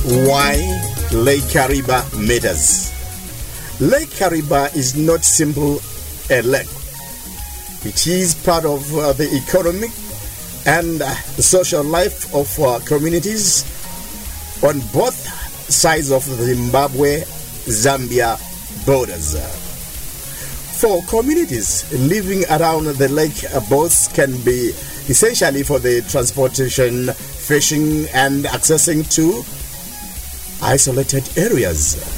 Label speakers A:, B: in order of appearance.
A: Why Lake Kariba matters. Lake Kariba is not simply a lake. It is part of the economic and social life of communities on both sides of the Zimbabwe-Zambia borders. For communities living around the lake, boats can be essentially for the transportation, fishing, and accessing to isolated areas.